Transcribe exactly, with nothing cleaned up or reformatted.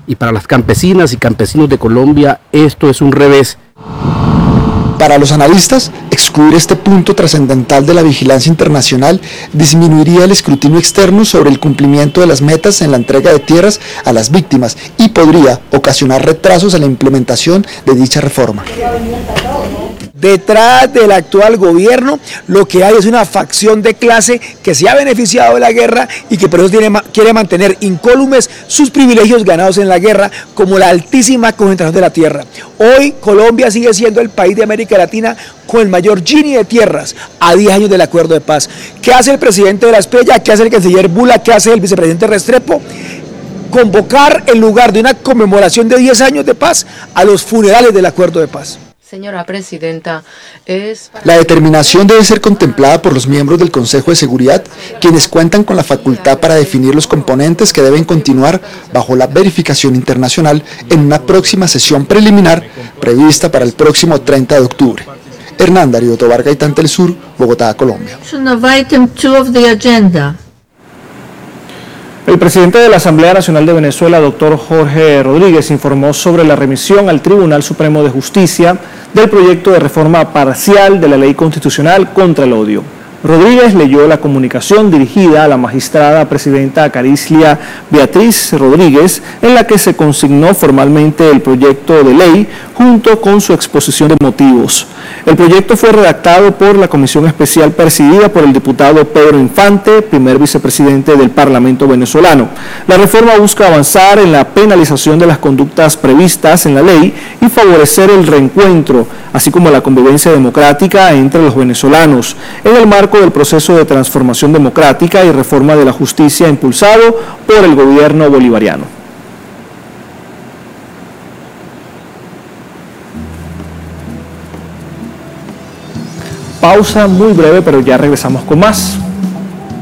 y para las campesinas y campesinos de Colombia esto es un revés. Para los analistas, excluir este punto trascendental de la vigilancia internacional disminuiría el escrutinio externo sobre el cumplimiento de las metas en la entrega de tierras a las víctimas y podría ocasionar retrasos en la implementación de dicha reforma. Detrás del actual gobierno lo que hay es una facción de clase que se ha beneficiado de la guerra y que por eso tiene, quiere mantener incólumes sus privilegios ganados en la guerra, como la altísima concentración de la tierra. Hoy Colombia sigue siendo el país de América Latina con el mayor Gini de tierras a diez años del acuerdo de paz. ¿Qué hace el presidente de la Espriella? ¿Qué hace el canciller Bula? ¿Qué hace el vicepresidente Restrepo? Convocar en lugar de una conmemoración de diez años de paz a los funerales del acuerdo de paz. Señora Presidenta, es... La determinación debe ser contemplada por los miembros del Consejo de Seguridad, quienes cuentan con la facultad para definir los componentes que deben continuar bajo la verificación internacional en una próxima sesión preliminar prevista para el próximo treinta de octubre. Hernán Darío Tobar Gaitán, Telesur, Bogotá, Colombia. El presidente de la Asamblea Nacional de Venezuela, doctor Jorge Rodríguez, informó sobre la remisión al Tribunal Supremo de Justicia del proyecto de reforma parcial de la Ley Constitucional contra el Odio. Rodríguez leyó la comunicación dirigida a la magistrada presidenta Acarislia Beatriz Rodríguez, en la que se consignó formalmente el proyecto de ley junto con su exposición de motivos. El proyecto fue redactado por la comisión especial presidida por el diputado Pedro Infante, primer vicepresidente del Parlamento venezolano. La reforma busca avanzar en la penalización de las conductas previstas en la ley y favorecer el reencuentro, así como la convivencia democrática entre los venezolanos, en el marco del proceso de transformación democrática y reforma de la justicia impulsado por el gobierno bolivariano. Pausa muy breve, pero ya regresamos con más.